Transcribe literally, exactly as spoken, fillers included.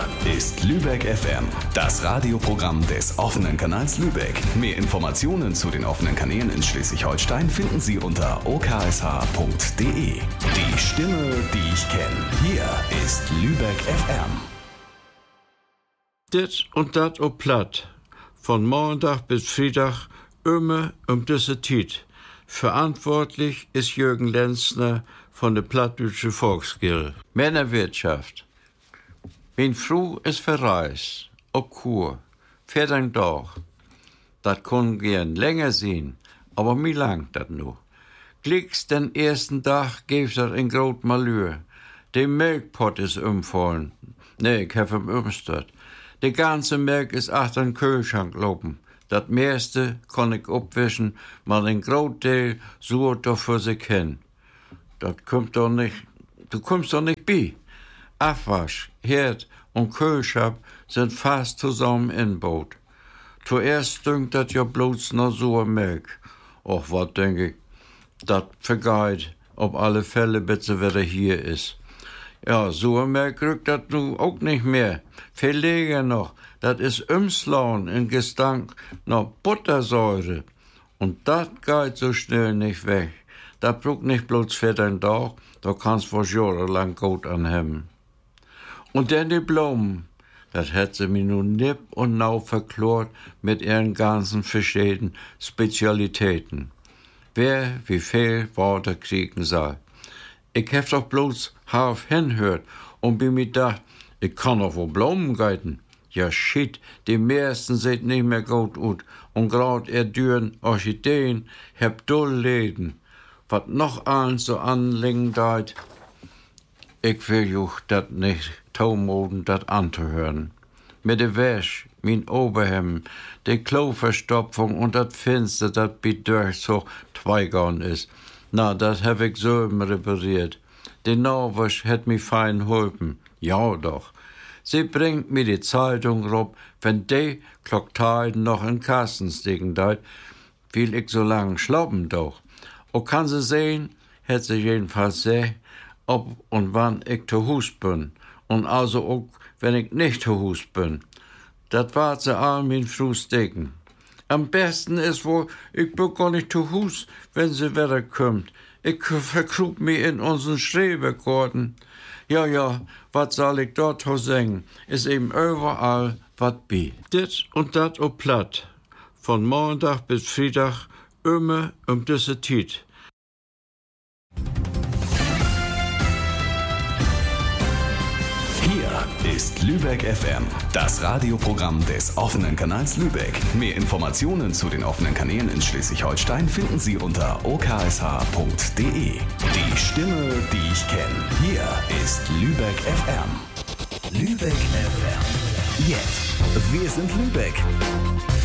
ist Lübeck F M, das Radioprogramm des offenen Kanals Lübeck. Mehr Informationen zu den offenen Kanälen in Schleswig-Holstein finden Sie unter o k s h punkt d e. Die Stimme, die ich kenne. Hier ist Lübeck F M. Dit und dat op Platt. Von Montag bis Freitag immer um diese Zeit. Verantwortlich ist Jürgen Lenzner von der Plattdeutsche Volksgilde. Männerwirtschaft. Mein Frau ist verreist, auf Kur, vierzehn Tage. Das kann gern länger sein, aber mir langt das nur. Glicks den ersten Tag gibt das in grot Malheur. Der Milchpott ist umfallen. Nee, ich hab ihn umstört. Die ganze Milch ist achter den Kühlschrank lopen. Das meiste kann ich abwischen, mal den Großteil sucht doch für sich hin. Das kommt doch nicht, du kommst doch nicht bei. Abwasch, Herd und Kühlschrank sind fast zusammen in Boot. Zuerst dünkt das ja bloß noch so Milch. Och, was denk ich, das vergeht, ob alle Fälle bitte wieder hier ist. Ja, so Milch rückt das nu auch nicht mehr. Viel länger noch, das ist Umslauen in Gestank nach Buttersäure. Und das geht so schnell nicht weg. Das braucht nicht bloß für den Tag, da kannst du jahrelang gut anhemmen. Und dann die Blumen, das hat sie mir nun nipp und nau verklort mit ihren ganzen verschiedenen Spezialitäten. Wer wie viel Worte kriegen soll. Ich hab doch bloß halb hinhört und bin mir gedacht, ich kann doch wohl Blumen geiten. Ja, shit, die meisten sieht nicht mehr gut aus. Und grad er dürren Orchideen hab dull Läden. Wat noch allen so anlegen deit, ich will juch dat nicht taumoden, dat anzuhören. Mit de Wäsch, mein Oberhemd, de Kloverstopfung und dat Fenster, dat bedurch so tweigaun is. Na, dat hab ich so repariert. De Norwäsch hat mi fein holpen. Ja doch. Sie bringt mir die Zeitung rob, wenn de Klockteiden noch in Kasten sticken deit, will ich so lang schlappen doch. O kann sie sehen, hat sie jedenfalls seh, ob und wann ich zu Hus bin. Und also auch, wenn ich nicht zu Hus bin. Dat wart sie all min Frau sticken. Am besten ist wohl, ich bin gar nicht zu Hus, wenn sie wieder kommt. Ich verkrub mich in unseren Schrebergarten. Ja, ja, wat soll ich dort ho sagen? Ist eben überall wat bi. Dit und dat op Platt. Von Montag bis Freitag immer um diese Zeit. Hier ist Lübeck F M, das Radioprogramm des offenen Kanals Lübeck. Mehr Informationen zu den offenen Kanälen in Schleswig-Holstein finden Sie unter o k s h punkt d e. Die Stimme, die ich kenne. Hier ist Lübeck F M. Lübeck F M. Jetzt. Wir sind Lübeck.